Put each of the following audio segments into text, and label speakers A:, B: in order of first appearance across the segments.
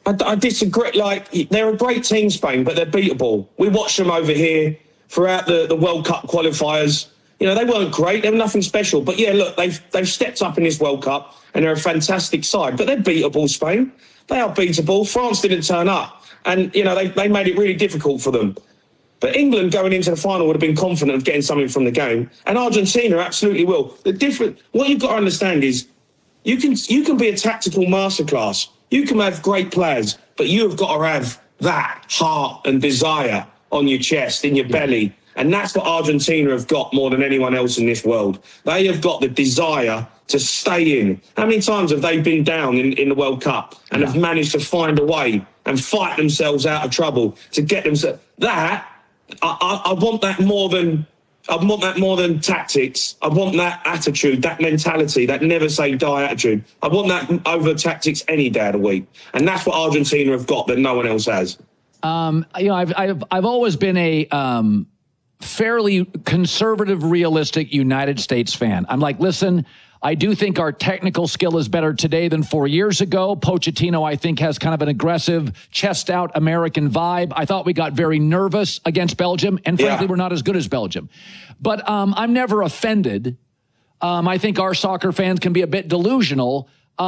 A: I disagree. Like, they're a great team, Spain, but they're beatable. We watched them over here throughout the World Cup qualifiers. You know, they weren't great. They were nothing special. But, yeah, look, they've stepped up in this World Cup, and they're a fantastic side. But they're beatable, Spain. They are beatable. France didn't turn up. And, you know, they made it really difficult for them. But England going into the final would have been confident of getting something from the game. And Argentina absolutely will. What you've got to understand is you can be a tactical masterclass. You can have great players, but you have got to have that heart and desire on your chest, in your belly. And that's what Argentina have got more than anyone else in this world. They have got the desire to stay in. How many times have they been down in the World Cup and have managed to find a way and fight themselves out of trouble to get themselves... I want that more than tactics. I want that attitude, that mentality, that never say die attitude. I want that over tactics any day of the week. And that's what Argentina have got that no one else has.
B: I've always been a fairly conservative, realistic United States fan. I'm like, listen, I do think our technical skill is better today than 4 years ago. Pochettino, I think, has kind of an aggressive, chest-out American vibe. I thought we got very nervous against Belgium, and frankly, we're not as good as Belgium. But I'm never offended. I think our soccer fans can be a bit delusional.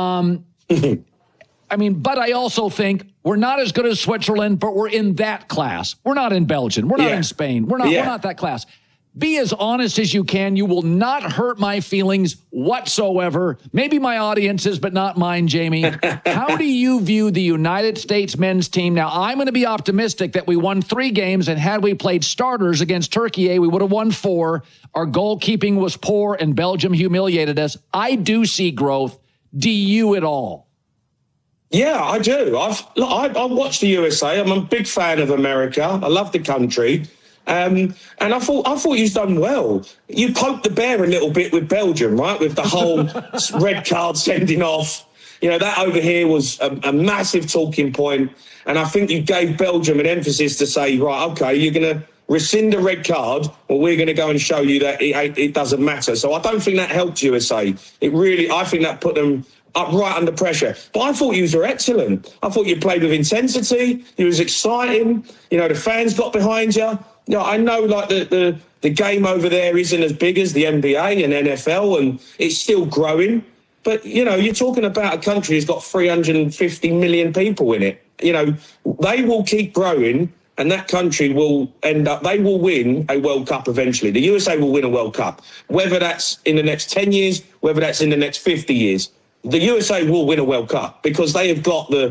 B: But I also think we're not as good as Switzerland, but we're in that class. We're not in Belgium. We're not in Spain. We're not that class. Be as honest as you can. You will not hurt my feelings whatsoever. Maybe my audience's, but not mine, Jamie. How do you view the United States men's team? Now, I'm going to be optimistic that we won 3 games, and had we played starters against Turkey, we would have won 4. Our goalkeeping was poor, and Belgium humiliated us. I do see growth. Do you at all?
A: Yeah, I do. I watch the USA. I'm a big fan of America. I love the country. And I thought you've done well. You poked the bear a little bit with Belgium, right? With the whole red card sending off. You know, that over here was a massive talking point. And I think you gave Belgium an emphasis to say, right, okay, you're going to rescind a red card, or we're going to go and show you that it doesn't matter. So I don't think that helped USA. I think that put them up right under pressure. But I thought you were excellent. I thought you played with intensity. It was exciting. You know, the fans got behind you. You know, I know like the game over there isn't as big as the NBA and NFL, and it's still growing. But, you know, you're talking about a country that's got 350 million people in it. You know, they will keep growing, and that country will they will win a World Cup eventually. The USA will win a World Cup, whether that's in the next 10 years, whether that's in the next 50 years. The USA will win a World Cup because they've got the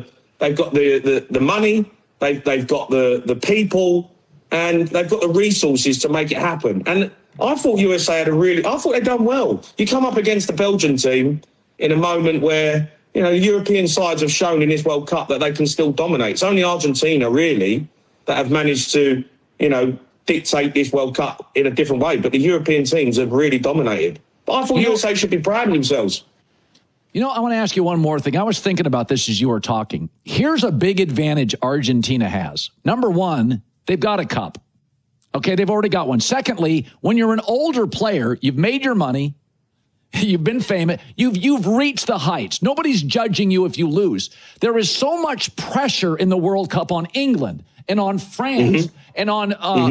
A: money, they've got the people, and they've got the resources to make it happen. And I thought USA I thought they'd done well. You come up against the Belgian team in a moment where, you know, European sides have shown in this World Cup that they can still dominate. It's only Argentina, really, that have managed to, you know, dictate this World Cup in a different way. But the European teams have really dominated. But I thought USA should be proud of themselves.
B: You know, I want to ask you one more thing. I was thinking about this as you were talking. Here's a big advantage Argentina has. Number one, they've got a cup. Okay, they've already got one. Secondly, when you're an older player, you've made your money, you've been famous, you've reached the heights. Nobody's judging you if you lose. There is so much pressure in the World Cup on England and on France and on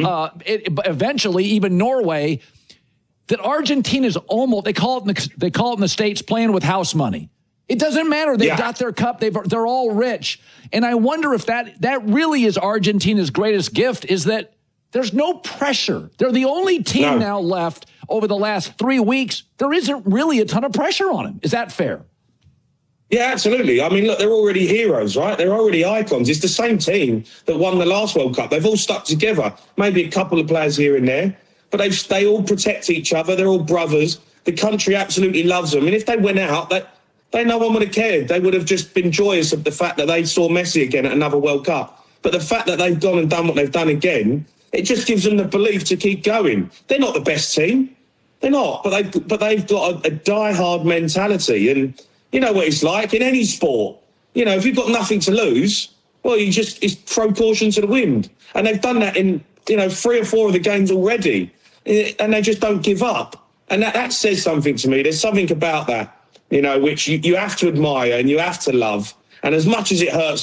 B: eventually even Norway, that Argentina's almost, they call it in the States, playing with house money. It doesn't matter. They've got their cup. They're all rich. And I wonder if that really is Argentina's greatest gift, is that there's no pressure. They're the only team now left over the last 3 weeks. There isn't really a ton of pressure on them. Is that fair?
A: Yeah, absolutely. I mean, look, they're already heroes, right? They're already icons. It's the same team that won the last World Cup. They've all stuck together. Maybe a couple of players here and there, but they all protect each other. They're all brothers. The country absolutely loves them. And if they went out, no one would have cared. They would have just been joyous of the fact that they saw Messi again at another World Cup. But the fact that they've gone and done what they've done again, it just gives them the belief to keep going. They're not the best team. They're not. But they've got a die-hard mentality. And you know what it's like in any sport. You know, if you've got nothing to lose, well, you just throw caution to the wind. And they've done that in, you know, 3 or 4 of the games already. And they just don't give up. And that says something to me. There's something about that, you know, which you have to admire and you have to love. And as much as it hurts